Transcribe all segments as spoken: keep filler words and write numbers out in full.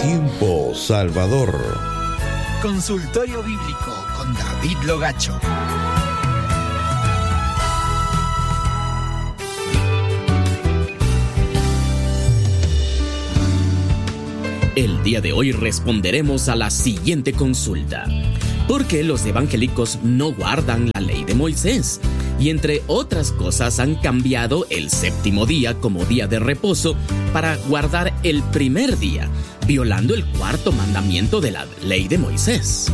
Tiempo Salvador. Consultorio Bíblico con David Logacho. El día de hoy responderemos a la siguiente consulta. ¿Por qué los evangélicos no guardan la ley de Moisés? Y entre otras cosas han cambiado el séptimo día como día de reposo para guardar el primer día, violando el cuarto mandamiento de la ley de Moisés.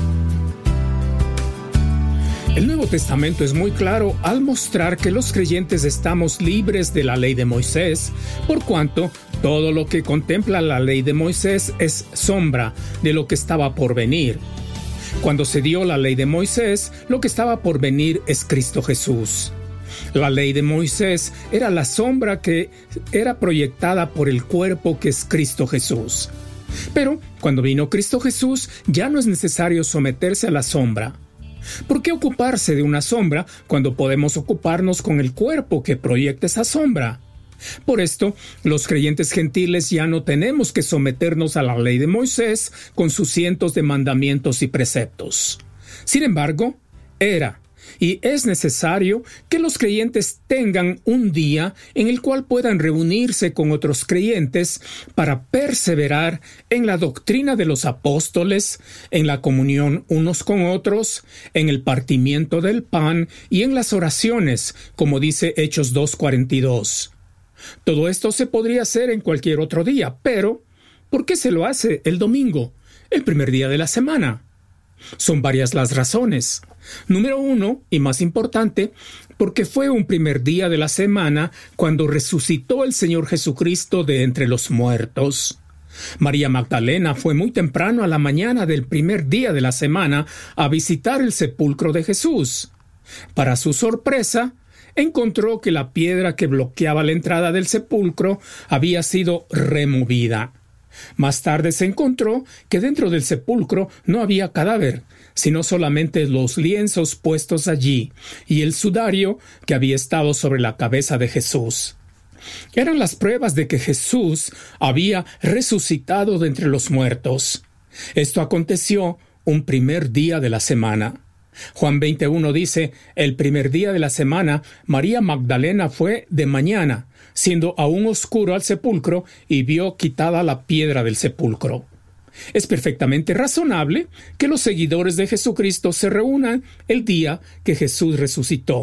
El Nuevo Testamento es muy claro al mostrar que los creyentes estamos libres de la ley de Moisés, por cuanto todo lo que contempla la ley de Moisés es sombra de lo que estaba por venir. Cuando se dio la ley de Moisés, lo que estaba por venir es Cristo Jesús. La ley de Moisés era la sombra que era proyectada por el cuerpo que es Cristo Jesús. Pero cuando vino Cristo Jesús, ya no es necesario someterse a la sombra. ¿Por qué ocuparse de una sombra cuando podemos ocuparnos con el cuerpo que proyecta esa sombra? Por esto, los creyentes gentiles ya no tenemos que someternos a la ley de Moisés con sus cientos de mandamientos y preceptos. Sin embargo, era y es necesario que los creyentes tengan un día en el cual puedan reunirse con otros creyentes para perseverar en la doctrina de los apóstoles, en la comunión unos con otros, en el partimiento del pan y en las oraciones, como dice Hechos dos cuarenta y dos. Todo esto se podría hacer en cualquier otro día, pero ¿por qué se lo hace el domingo, el primer día de la semana? Son varias las razones. Número uno, y más importante, porque fue un primer día de la semana cuando resucitó el Señor Jesucristo de entre los muertos. María Magdalena fue muy temprano a la mañana del primer día de la semana a visitar el sepulcro de Jesús. Para su sorpresa, encontró que la piedra que bloqueaba la entrada del sepulcro había sido removida. Más tarde se encontró que dentro del sepulcro no había cadáver, sino solamente los lienzos puestos allí y el sudario que había estado sobre la cabeza de Jesús. Eran las pruebas de que Jesús había resucitado de entre los muertos. Esto aconteció un primer día de la semana. Juan veintiuno dice, el primer día de la semana, María Magdalena fue de mañana, siendo aún oscuro al sepulcro, y vio quitada la piedra del sepulcro. Es perfectamente razonable que los seguidores de Jesucristo se reúnan el día que Jesús resucitó.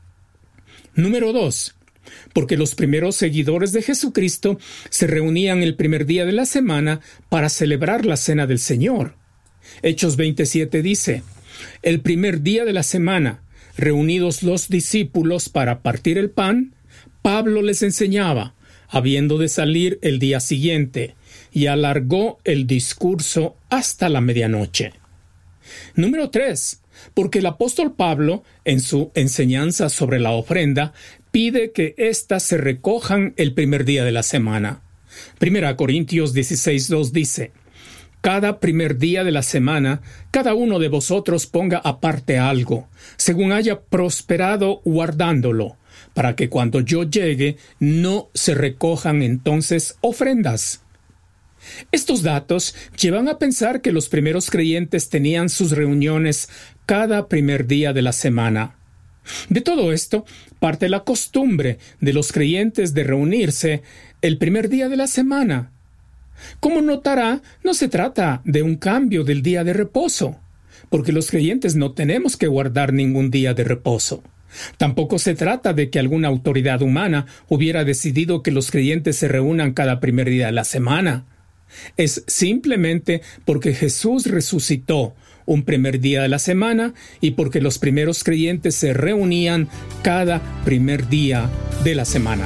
Número dos. Porque los primeros seguidores de Jesucristo se reunían el primer día de la semana para celebrar la cena del Señor. Hechos veintisiete dice, el primer día de la semana, reunidos los discípulos para partir el pan, Pablo les enseñaba, habiendo de salir el día siguiente, y alargó el discurso hasta la medianoche. Número tres. Porque el apóstol Pablo, en su enseñanza sobre la ofrenda, pide que éstas se recojan el primer día de la semana. Primera Corintios dieciséis dos dice, cada primer día de la semana, cada uno de vosotros ponga aparte algo, según haya prosperado guardándolo, para que cuando yo llegue no se recojan entonces ofrendas. Estos datos llevan a pensar que los primeros creyentes tenían sus reuniones cada primer día de la semana. De todo esto parte la costumbre de los creyentes de reunirse el primer día de la semana. Como notará, no se trata de un cambio del día de reposo, porque los creyentes no tenemos que guardar ningún día de reposo. Tampoco se trata de que alguna autoridad humana hubiera decidido que los creyentes se reúnan cada primer día de la semana. Es simplemente porque Jesús resucitó un primer día de la semana y porque los primeros creyentes se reunían cada primer día de la semana.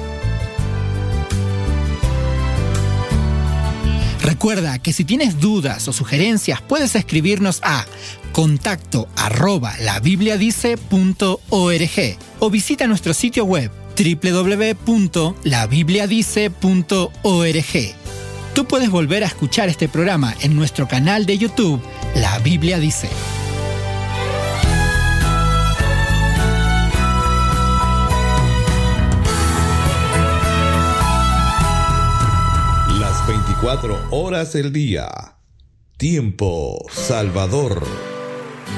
Recuerda que si tienes dudas o sugerencias puedes escribirnos a contacto arroba la biblia dice punto org o visita nuestro sitio web doble u doble u doble u punto la biblia dice punto org. Tú puedes volver a escuchar este programa en nuestro canal de YouTube, La Biblia Dice. Las veinticuatro veinticuatro horas el día. Tiempo Salvador.